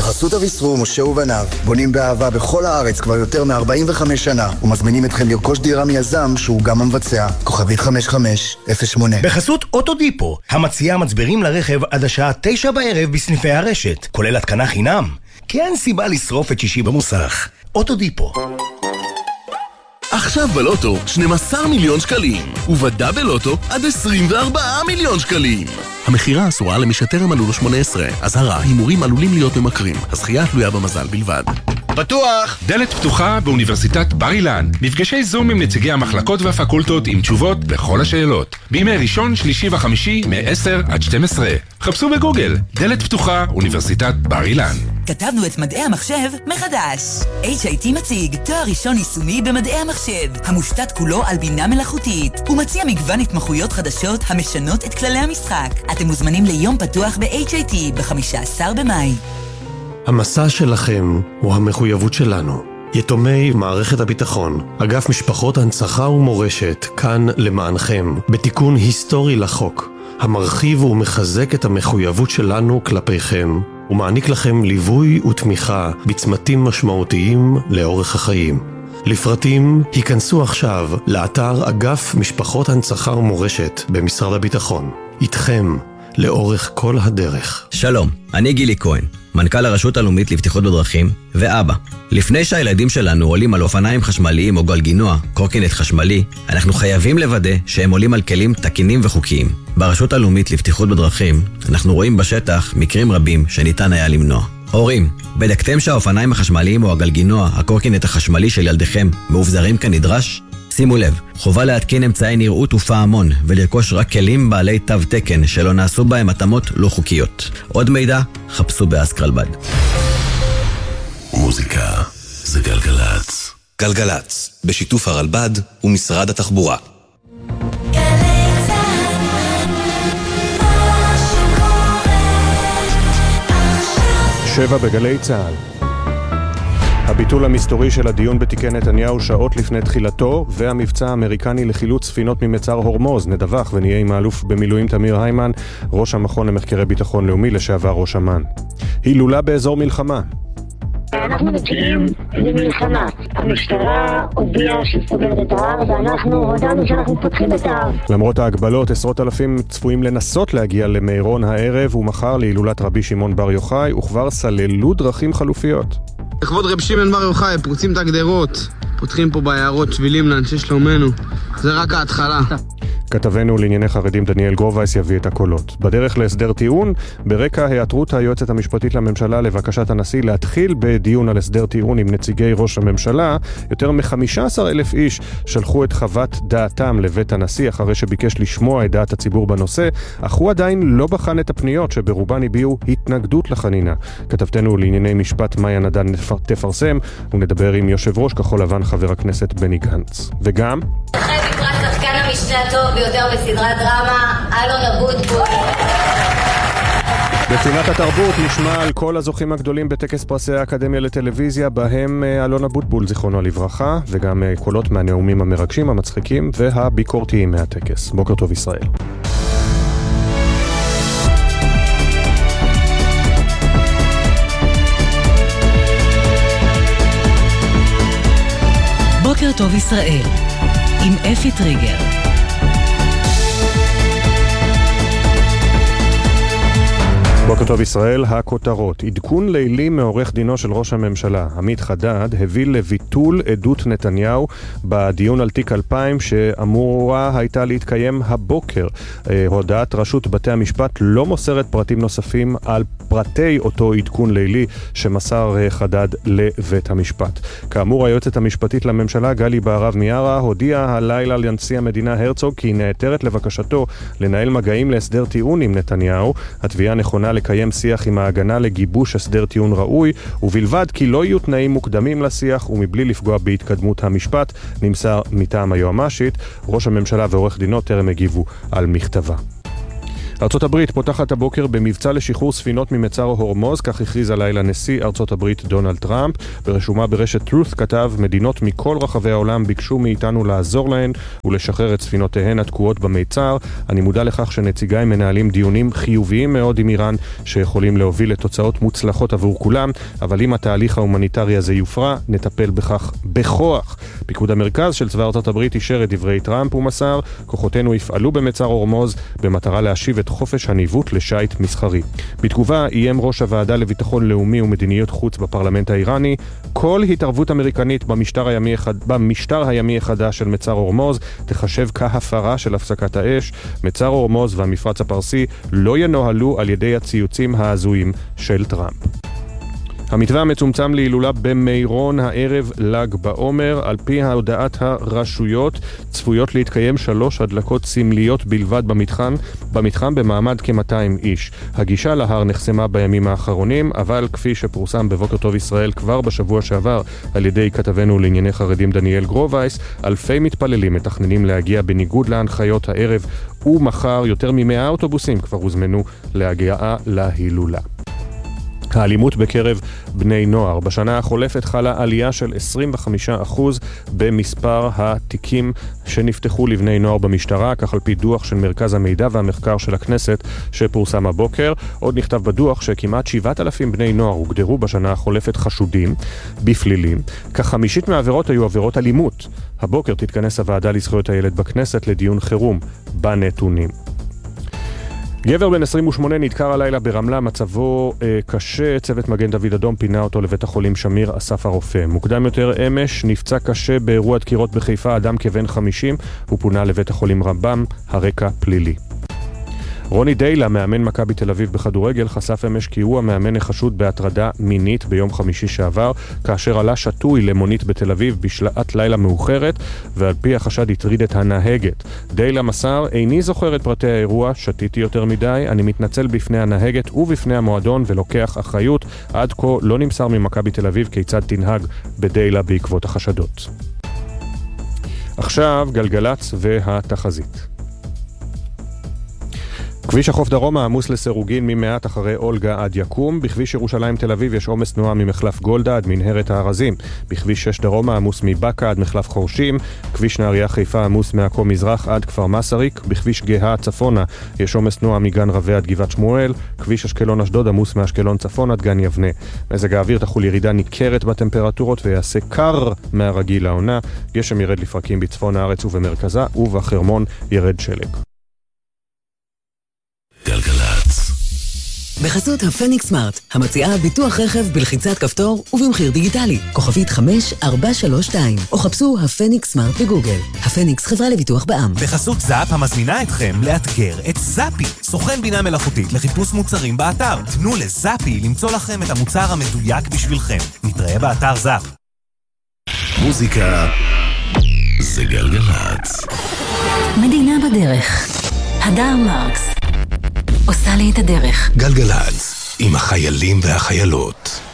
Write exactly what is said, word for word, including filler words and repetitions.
בחסות אביסרור משה ובניו, בונים באהבה בכל הארץ כבר יותר מ-ארבעים וחמש שנה, ומזמינים אתכם לרכוש דירה מיזם שהוא גם המבצע. כוכבית חמש חמש אפס שמונה. בחסות אוטודיפו, המציעה מצברים לרכב עד השעה תשע בערב בסניפי הרשת, כולל התקנה חינם. כי אין סיבה לשרוף את שישי במוסך. אוטודיפו. עכשיו בלוטו שנים עשר מיליון שקלים, ובדה בלוטו עד עשרים וארבעה מיליון שקלים. המחירה אסורה למי שטרם מלאו לו שמונה עשרה. אזהרה, הימורים עלולים להיות ממכרים. הזכייה תלויה במזל בלבד. פתוח! דלת פתוחה באוניברסיטת בר אילן. מפגשי זום עם נציגי המחלקות והפקולטות עם תשובות לכל השאלות. בימי ראשון, שלישי וחמישי מ-עשר עד שתים עשרה. חפשו בגוגל, דלת פתוחה אוניברסיטת בר אילן. כתבנו את מדעי המחשב מחדש. אייץ' איי טי מציג תואר ראשון יישומי במדעי המחשב, המושתת כולו על בינה מלאכותית. הוא מציע מגוון התמחויות חדשות המשנות את כללי המשחק. אתם מוזמנים ליום פתוח ב-אייץ' איי טי ב-חמישה עשר במאי. המסע שלכם הוא המחויבות שלנו. יתומי מערכת הביטחון, אגף משפחות הנצחה ומורשת, כאן למענכם, בתיקון היסטורי לחוק, המרחיב ומחזק את המחויבות שלנו כלפיכם, ומעניק לכם ליווי ותמיכה בצמתים משמעותיים לאורך החיים. לפרטים, היכנסו עכשיו לאתר אגף משפחות הנצחה ומורשת במשרד הביטחון. איתכם, לאורך כל הדרך. שלום, אני גילי כהן, מנכ"ל הרשות הלאומית לבטיחות בדרכים ואבא. לפני שהילדים שלנו עולים על אופניים חשמליים או גלגינוע, קורקינט חשמלי, אנחנו חייבים לוודא שהם עולים על כלים תקינים וחוקיים. ברשות הלאומית לבטיחות בדרכים, אנחנו רואים בשטח מקרים רבים שניתן היה למנוע. הורים, בדקתם שהאופניים החשמליים או הגלגינוע, הקורקינט החשמלי של ילדיכם, מאובזרים כנדרש? שימו לב, חובה להתקין אמצעי נראות ופעמון ולרכוש רק כלים בעלי תו תקן שלא נעשו בהם התאמות לא חוקיות. עוד מידע, חפשו באסקרלבד. מוזיקה זה גלגלץ. גלגלץ, בשיתוף הרלב"ד ומשרד התחבורה. שבע בגלי צהל. הביטול המסתורי של הדיון בתיקי נתניהו שעות לפני תחילתו, והמבצע האמריקני לחילוץ ספינות ממצר הורמוז. נדווח ונהיה עם האלוף במילואים תמיר היימן, ראש המכון למחקרי ביטחון לאומי, לשעבר ראש אמ"ן. הילולה באזור מלחמה. אנחנו מכירים למלחמה. המשטרה הודיעה שסוגרת את ההר, ואנחנו הודענו שאנחנו פותחים את ההר. למרות ההגבלות, עשרות אלפים צפויים לנסות להגיע למירון הערב ומחר להילולת רבי שמעון בר יוחאי, וכבר סללו דרכים חלופיות. לכבוד רב שמעון בר יוחאי, פורצים את הגדרות, פותחים פה ביערות שבילים לאנשי שלומנו. זה רק ההתחלה. כתבנו לענייני חרדים דניאל גרובייס יביא את הקולות. בדרך להסדר טיעון, ברקע היעתרות היועצת המשפטית לממשלה לבקשת הנשיא להתחיל בדיון על הסדר טיעון עם נציגי ראש הממשלה, יותר מ-חמישה עשר אלף איש שלחו את חוות דעתם לבית הנשיא אחרי שביקש לשמוע את דעת הציבור בנושא, אך הוא עדיין לא בחן את הפניות שברובן הביעו התנגדות לחנינה. כתבתנו לענייני משפט מאיה נדן תפרסם, ונדבר עם יושב ראש כחול לבן חבר הכנסת בני גנץ. וגם השחקן המשנה הטוב ביותר בסדרת דרמה, אלון אבוטבול. בפינת התרבות נשמע על כל הזוכים הגדולים בטקס פרסי האקדמיה לטלוויזיה, בהם אלון אבוטבול זיכרונו לברכה, וגם קולות מהנאומים המרגשים, המצחיקים והביקורתיים מהטקס. בוקר טוב ישראל. בוקר טוב ישראל עם אפי טריגר. בוקר טוב ישראל, הכותרות. עדכון לילי מעורך דינו של ראש הממשלה, עמית חדד, הביא לביטול עדות נתניהו בדיון על תיק אלפיים שאמורה הייתה להתקיים הבוקר. הודעת רשות בתי המשפט לא מוסרת פרטים נוספים על פרטי אותו עדכון לילי שמסר חדד לבית המשפט. כאמור, היועצת המשפטית לממשלה גלי בהרב מיארה הודיעה הלילה לנשיא המדינה הרצוג כי היא נעתרת לבקשתו לנהל מגעים להסדר טיעון עם נתניהו. התביעה נכונה לקיים שיח עם ההגנה לגיבוש הסדר טיעון ראוי, ובלבד כי לא יהיו תנאים מוקדמים לשיח ומבלי לפגוע בהתקדמות המשפט, נמסר מטעם היועמ"שית. ראש הממשלה ועורך דינו טרם הגיבו על מכתבה. ארצות הברית פותחת הבוקר במבצע לשחרור ספינות ממצר הורמוז, כך הכריז הלילה נשיא ארצות הברית דונלד טראמפ. ברשומה ברשת Truth כתב, מדינות מכל רחבי העולם ביקשו מאיתנו לעזור להן ולשחרר את ספינותיהן התקועות במצר. אני מודע לכך שנציגיי מנהלים דיונים חיוביים מאוד עם איראן שיכולים להוביל לתוצאות מוצלחות עבור כולם, אבל אם התהליך ההומניטרי הזה יופרע, נטפל בכך בכוח. פיקוד המרכז של צבא ארצות הברית אישר את דברי טראמפ ומסר, כוחותינו יפעלו במצר הורמוז במטרה להשיב את חופש הניווט לשייט מסחרי. בתגובה איים ראש הוועדה לביטחון לאומי ומדיניות חוץ בפרלמנט האיראני, כל התערבות אמריקנית במשטר הימי, במשטר הימי החדש של מצר הורמוז תחשב כהפרה של הפסקת האש. מצר הורמוז והמפרץ הפרסי לא ינוהלו על ידי הציוצים ההזויים של טראמפ. המתווה המצומצם להילולה במירון הערב ל"ג בעומר. על פי הודעת הרשויות צפויות להתקיים שלוש הדלקות סמליות בלבד במתחם, במתחם במעמד כ-מאתיים איש. הגישה להר נחסמה בימים האחרונים, אבל כפי שפורסם בבוקר טוב ישראל כבר בשבוע שעבר על ידי כתבנו לענייני חרדים דניאל גרובייס, אלפי מתפללים מתכננים להגיע בניגוד להנחיות הערב ומחר. יותר מ-מאה אוטובוסים כבר הוזמנו להגיעה להילולה. האלימות בקרב בני נוער. בשנה החולפת חלה עלייה של עשרים וחמישה אחוז במספר התיקים שנפתחו לבני נוער במשטרה, כך על פי דוח של מרכז המידע והמחקר של הכנסת שפורסם הבוקר. עוד נכתב בדוח שכמעט שבעת אלפים בני נוער הוגדרו בשנה החולפת חשודים בפלילים. כחמישית מהעבירות היו עבירות אלימות. הבוקר תתכנס הוועדה לזכויות הילד בכנסת לדיון חירום בנתונים. גבר בן עשרים ושמונה נדקר הלילה ברמלה, מצבו אה, קשה. צוות מגן דוד אדום פינה אותו לבית החולים שמיר אסף הרופא. מוקדם יותר אמש נפצע קשה באירוע דקירות בחיפה אדם כבן חמישים, הוא פונה לבית החולים רמב"ם, הרקע פלילי. רוני דיילה, מאמן מכבי תל אביב בכדורגל, חשף אמש כי הוא המאמן החשוד בהטרדה מינית ביום חמישי שעבר, כאשר עלה שטוי למונית בתל אביב בשעת לילה מאוחרת, ועל פי החשד הטריד את הנהגת. דיילה מסר, איני זוכר את פרטי האירוע, שתיתי יותר מדי, אני מתנצל בפני הנהגת ובפני המועדון ולוקח אחריות. עד כה לא נמסר ממכבי תל אביב כיצד תנהג בדיילה בעקבות החשדות. עכשיו גלגלץ והתחזית. כביש החוף דרומה עמוס לסירוגין ממעט אחרי אולגה עד יקום. בכביש ירושלים תל אביב יש עומס תנועה ממחלף גולדה עד מנהרת הארזים. בכביש שש דרומה עמוס מבקה עד מחלף חורשים. כביש נהריה חיפה עמוס מעכו מזרח עד כפר מסריק. בכביש גאה צפונה יש עומס תנועה מגן רבי עד גבעת שמואל. כביש אשקלון אשדוד עמוס מאשקלון צפון עד גן יבנה. מזג האוויר תחול ירידה ניכרת בטמפרטורות ויעשה קר מהרגיל לעונה. גשם ירד לפרקים בצפון הארץ ובמרכזה, ובחרמון ירד שלג. גלגלץ. בחסות הפניקס סמארט, המציעה ביטוח רכב בלחיצת כפתור ובמחיר דיגיטלי, כוכבית חמש ארבע שלוש שתיים, או חפשו הפניקס סמארט בגוגל. הפניקס חברה לביטוח בע"מ. בחסות זאפ המזמינה אתכם לאתגר את זאפי, סוכן בינה מלאכותית לחיפוש מוצרים באתר. תנו לזאפי למצוא לכם את המוצר המדויק בשבילכם. נתראה באתר זאפ. מוזיקה זה גלגלץ. מדינה בדרך. הדר מרקס עושה לי את הדרך. גלגלץ, עם החיילים והחיילות.